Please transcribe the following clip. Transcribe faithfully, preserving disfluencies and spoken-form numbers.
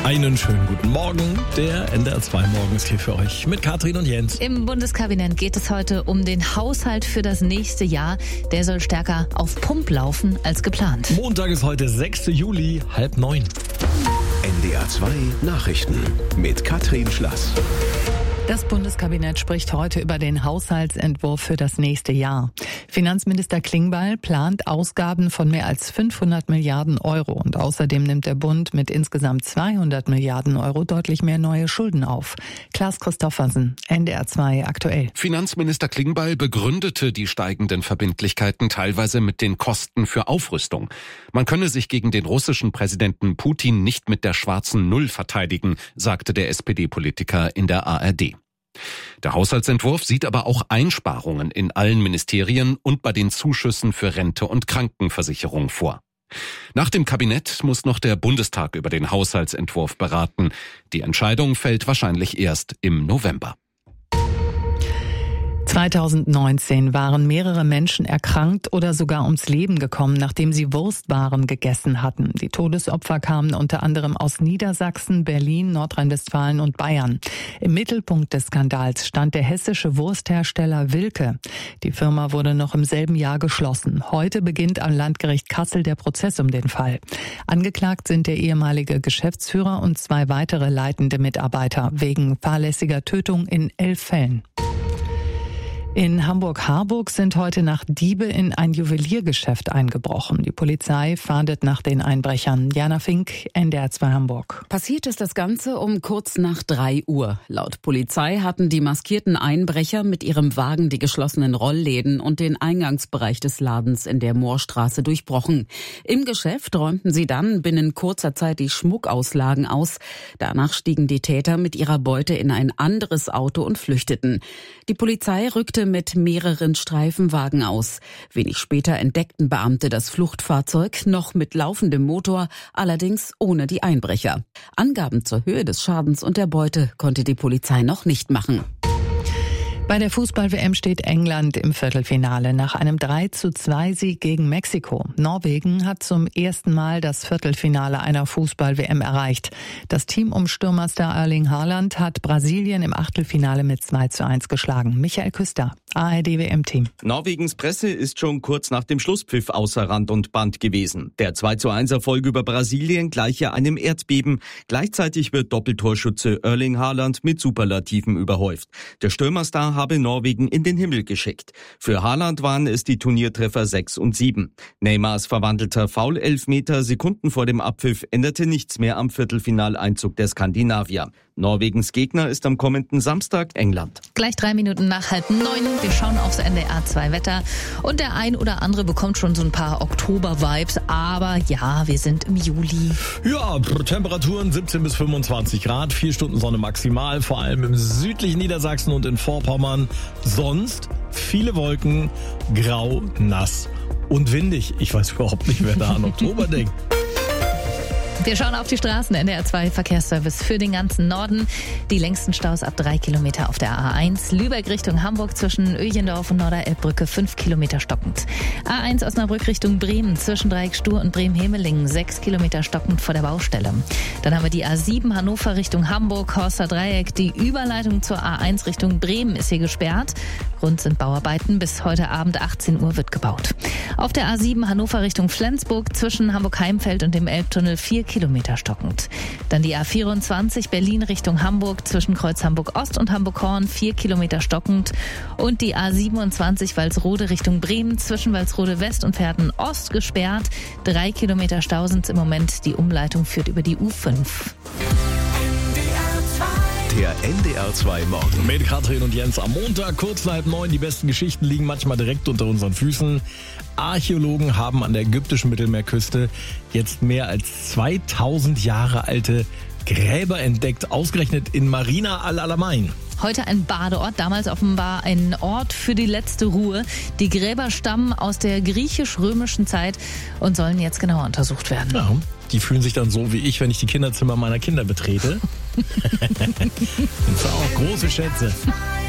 Einen schönen guten Morgen. Der N D R zwei Morgen ist hier für euch mit Katrin und Jens. Im Bundeskabinett geht es heute um den Haushalt für das nächste Jahr. Der soll stärker auf Pump laufen als geplant. Montag ist heute sechster Juli, halb neun. N D R zwei Nachrichten mit Katrin Schlass. Das Bundeskabinett spricht heute über den Haushaltsentwurf für das nächste Jahr. Finanzminister Klingbeil plant Ausgaben von mehr als fünfhundert Milliarden Euro. Und außerdem nimmt der Bund mit insgesamt zweihundert Milliarden Euro deutlich mehr neue Schulden auf. Klaas Christoffersen, N D R zwei aktuell. Finanzminister Klingbeil begründete die steigenden Verbindlichkeiten teilweise mit den Kosten für Aufrüstung. Man könne sich gegen den russischen Präsidenten Putin nicht mit der schwarzen Null verteidigen, sagte der S P D-Politiker in der A R D. Der Haushaltsentwurf sieht aber auch Einsparungen in allen Ministerien und bei den Zuschüssen für Rente und Krankenversicherung vor. Nach dem Kabinett muss noch der Bundestag über den Haushaltsentwurf beraten. Die Entscheidung fällt wahrscheinlich erst im November. zweitausendneunzehn waren mehrere Menschen erkrankt oder sogar ums Leben gekommen, nachdem sie Wurstwaren gegessen hatten. Die Todesopfer kamen unter anderem aus Niedersachsen, Berlin, Nordrhein-Westfalen und Bayern. Im Mittelpunkt des Skandals stand der hessische Wursthersteller Wilke. Die Firma wurde noch im selben Jahr geschlossen. Heute beginnt am Landgericht Kassel der Prozess um den Fall. Angeklagt sind der ehemalige Geschäftsführer und zwei weitere leitende Mitarbeiter wegen fahrlässiger Tötung in elf Fällen. In Hamburg-Harburg sind heute Nacht Diebe in ein Juweliergeschäft eingebrochen. Die Polizei fahndet nach den Einbrechern. Jana Fink, N D R zwei Hamburg. Passiert ist das Ganze um kurz nach drei Uhr. Laut Polizei hatten die maskierten Einbrecher mit ihrem Wagen die geschlossenen Rollläden und den Eingangsbereich des Ladens in der Moorstraße durchbrochen. Im Geschäft räumten sie dann binnen kurzer Zeit die Schmuckauslagen aus. Danach stiegen die Täter mit ihrer Beute in ein anderes Auto und flüchteten. Die Polizei rückte mit mehreren Streifenwagen aus. Wenig später entdeckten Beamte das Fluchtfahrzeug, noch mit laufendem Motor, allerdings ohne die Einbrecher. Angaben zur Höhe des Schadens und der Beute konnte die Polizei noch nicht machen. Bei der Fußball-W M steht England im Viertelfinale nach einem drei zu zwei Sieg gegen Mexiko. Norwegen hat zum ersten Mal das Viertelfinale einer Fußball-W M erreicht. Das Team um Stürmerstar Erling Haaland hat Brasilien im Achtelfinale mit zwei zu eins geschlagen. Michael Küster, A R D-W M-Team. Norwegens Presse ist schon kurz nach dem Schlusspfiff außer Rand und Band gewesen. Der zwei zu eins Erfolg über Brasilien gleiche einem Erdbeben. Gleichzeitig wird Doppeltorschütze Erling Haaland mit Superlativen überhäuft. Der Stürmerstar habe Norwegen in den Himmel geschickt. Für Haaland waren es die Turniertreffer sechs und sieben. Neymars verwandelter Foul-Elfmeter Sekunden vor dem Abpfiff änderte nichts mehr am Viertelfinaleinzug der Skandinavier. Norwegens Gegner ist am kommenden Samstag England. Gleich drei Minuten nach halb neun. Wir schauen aufs N D R zwei Wetter. Und der ein oder andere bekommt schon so ein paar Oktober-Vibes. Aber ja, wir sind im Juli. Ja, Temperaturen siebzehn bis fünfundzwanzig Grad, vier Stunden Sonne maximal, vor allem im südlichen Niedersachsen und in Vorpommern. Sonst viele Wolken, grau, nass und windig. Ich weiß überhaupt nicht, wer da an Oktober denkt. Wir schauen auf die Straßen. N D R zwei Verkehrsservice für den ganzen Norden. Die längsten Staus ab drei Kilometer auf der A eins. Lübeck Richtung Hamburg zwischen Öjendorf und Norderelbbrücke fünf Kilometer stockend. A eins Osnabrück Richtung Bremen zwischen Dreieck Stur und Bremen-Hemelingen sechs Kilometer stockend vor der Baustelle. Dann haben wir die A sieben Hannover Richtung Hamburg, Horster Dreieck. Die Überleitung zur A eins Richtung Bremen ist hier gesperrt. Grund sind Bauarbeiten. Bis heute Abend achtzehn Uhr wird gebaut. Auf der A sieben Hannover Richtung Flensburg zwischen Hamburg-Heimfeld und dem Elbtunnel vier Kilometer stockend. Dann die A vierundzwanzig Berlin Richtung Hamburg zwischen Kreuz Hamburg-Ost und Hamburg-Horn vier Kilometer stockend. Und die A siebenundzwanzig Walsrode Richtung Bremen zwischen Walsrode West und Verden-Ost gesperrt. Drei Kilometer Stau sind im Moment. Die Umleitung führt über die U fünf. Der N D R zwei Morgen. Mit Katrin und Jens am Montag, kurz nach halb neun. Die besten Geschichten liegen manchmal direkt unter unseren Füßen. Archäologen haben an der ägyptischen Mittelmeerküste jetzt mehr als zweitausend Jahre alte Gräber entdeckt, ausgerechnet in Marina al-Alamein. Heute ein Badeort, damals offenbar ein Ort für die letzte Ruhe. Die Gräber stammen aus der griechisch-römischen Zeit und sollen jetzt genauer untersucht werden. Ja, die fühlen sich dann so wie ich, wenn ich die Kinderzimmer meiner Kinder betrete. Das sind auch große Schätze.